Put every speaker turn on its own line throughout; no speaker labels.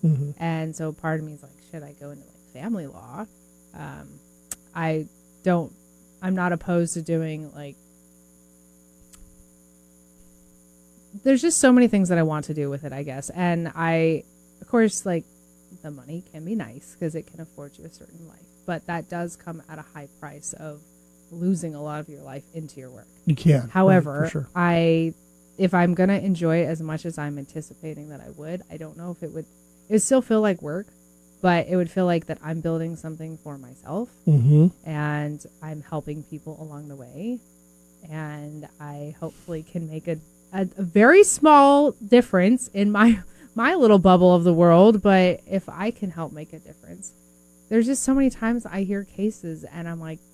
Mm-hmm.
And so part of me is like, should I go into like family law? I'm not opposed to doing like, there's just so many things that I want to do with it, I guess. And of course, like the money can be nice because it can afford you a certain life, but that does come at a high price of losing a lot of your life into your work.
You can.
However,
right, for sure.
If I'm going to enjoy it as much as I'm anticipating that I would, I don't know if it would still feel like work, but it would feel like that I'm building something for myself
Mm-hmm.
and I'm helping people along the way. And I hopefully can make a very small difference in my little bubble of the world. But if I can help make a difference, there's just so many times I hear cases and I'm like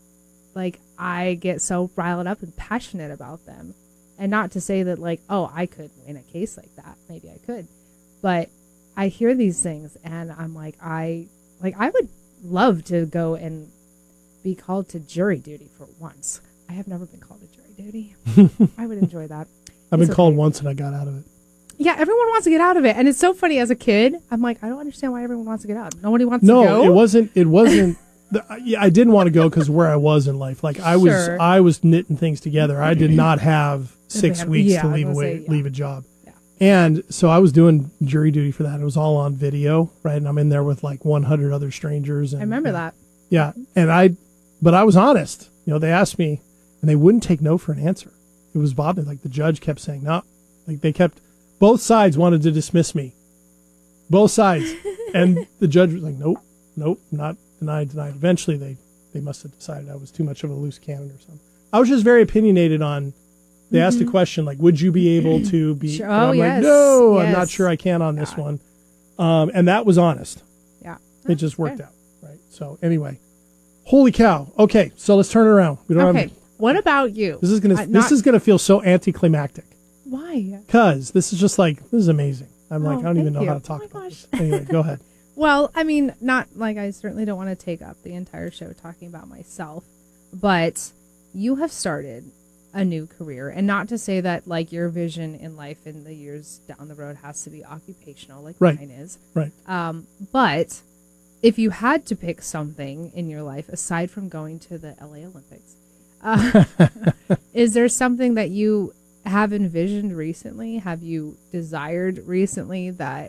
I get so riled up and passionate about them. And not to say that like, oh, I could win a case like that. Maybe I could. But I hear these things and I'm like, I would love to go and be called to jury duty for once. I have never been called to jury duty. I would enjoy that.
I've been called once and I got out of it.
Yeah, everyone wants to get out of it. And it's so funny as a kid. I'm like, I don't understand why everyone wants to get out. Nobody wants to go.
No, it wasn't. I didn't want to go because where I was in life. Like I was knitting things together. I did not have 6 weeks to leave a job.
Yeah.
And so I was doing jury duty for that. It was all on video, right? And I'm in there with like 100 other strangers. And,
I remember that.
Yeah. But I was honest. They asked me and they wouldn't take no for an answer. It was bothering. Like the judge kept saying no. Like both sides wanted to dismiss me. Both sides. And the judge was like, nope, not denied. Eventually they must have decided I was too much of a loose cannon or something. I was just very opinionated on, they asked a question like, would you be able to be,
sure.
I'm
yes.
like, no,
yes.
I'm not sure I can on this one. And that was honest.
Yeah.
It just worked out. Right. So anyway, holy cow. Okay. So let's turn it around. We don't have,
what about you?
this is going to feel so anticlimactic.
Why?
Because this is just like, this is amazing. I'm like, I don't even
thank
know
you.
how to talk
Oh my
about
gosh.
this. Anyway, go ahead.
Well, I mean, not like I certainly don't want to take up the entire show talking about myself, but you have started a new career. And not to say that like your vision in life in the years down the road has to be occupational like mine is.
Right.
But if you had to pick something in your life aside from going to the LA Olympics, is there something that you have envisioned recently? Have you desired recently that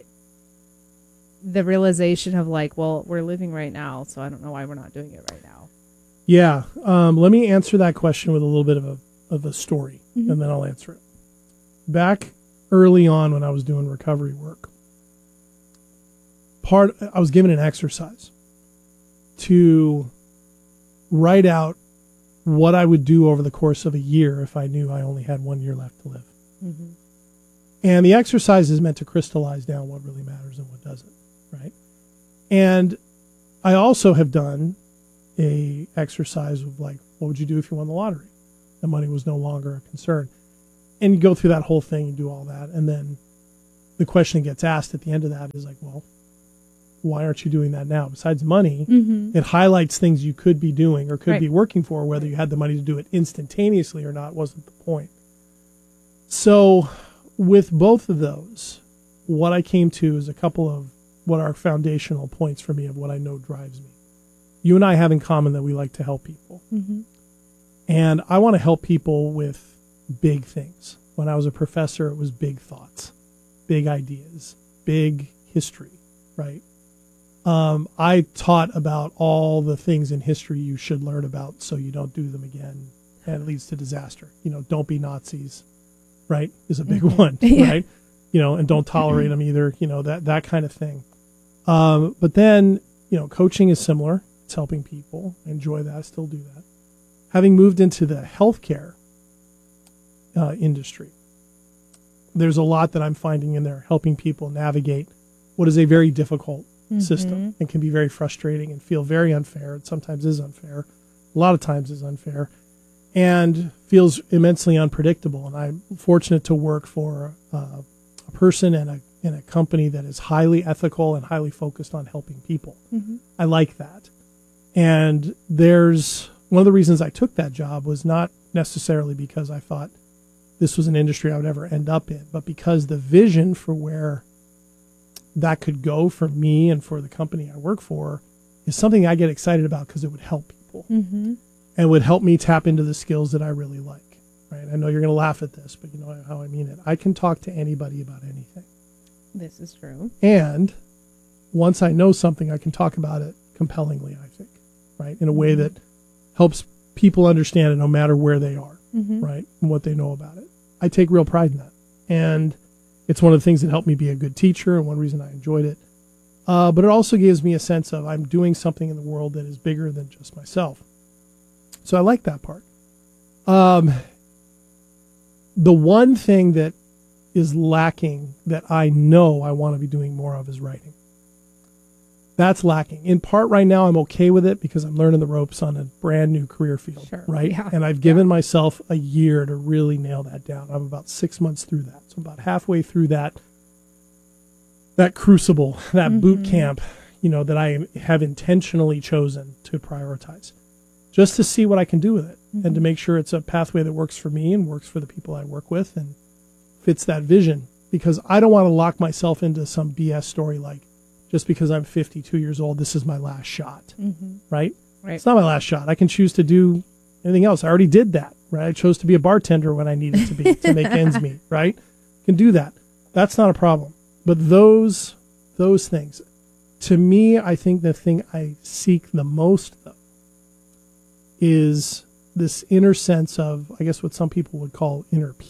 the realization of like, well, we're living right now, so I don't know why we're not doing it right now?
Yeah. Let me answer that question with a little bit of a story, and then I'll answer it. Back early on when I was doing recovery work, I was given an exercise to write out what I would do over the course of a year if I knew I only had 1 year left to live.
Mm-hmm.
And the exercise is meant to crystallize down what really matters and what doesn't, right? And I also have done a exercise of like, what would you do if you won the lottery? The money was no longer a concern. And you go through that whole thing, you do all that, and then the question that gets asked at the end of that is like, well, why aren't you doing that now? Besides money, it highlights things you could be doing or could be working for. Whether you had the money to do it instantaneously or not wasn't the point. So with both of those, what I came to is a couple of what are foundational points for me of what I know drives me. You and I have in common that we like to help people.
Mm-hmm.
And I want to help people with big things. When I was a professor, it was big thoughts, big ideas, big history, right? I taught about all the things in history you should learn about so you don't do them again, and it leads to disaster. Don't be Nazis, right, is a big one, right? And don't tolerate them either, that kind of thing. But then, coaching is similar. It's helping people. I enjoy that. I still do that. Having moved into the healthcare industry, there's a lot that I'm finding in there, helping people navigate what is a very difficult system and can be very frustrating and feel very unfair. It sometimes is unfair. A lot of times is unfair and feels immensely unpredictable. And I'm fortunate to work for a person and a company that is highly ethical and highly focused on helping people. I like that. And there's one of the reasons I took that job was not necessarily because I thought this was an industry I would ever end up in, but because the vision for where that could go for me and for the company I work for is something I get excited about because it would help people and would help me tap into the skills that I really like. Right? I know you're going to laugh at this, but you know how I mean it. I can talk to anybody about anything.
This is true.
And once I know something, I can talk about it compellingly, I think, right? In a way that helps people understand it no matter where they are, right? And what they know about it. I take real pride in that. And it's one of the things that helped me be a good teacher and one reason I enjoyed it. But it also gives me a sense of I'm doing something in the world that is bigger than just myself. So I like that part. The one thing that is lacking that I know I want to be doing more of is writing. That's lacking. In part right now, I'm okay with it because I'm learning the ropes on a brand new career field, right?
Yeah.
And I've given myself a year to really nail that down. I'm about 6 months through that. So about halfway through that crucible, that boot camp, you know, that I have intentionally chosen to prioritize just to see what I can do with it and to make sure it's a pathway that works for me and works for the people I work with and fits that vision, because I don't want to lock myself into some BS story like, just because I'm 52 years old, this is my last shot, right? It's not my last shot. I can choose to do anything else. I already did that, right? I chose to be a bartender when I needed to be to make ends meet, right? Can do that. That's not a problem. But those things, to me, I think the thing I seek the most, though, is this inner sense of, I guess, what some people would call inner peace.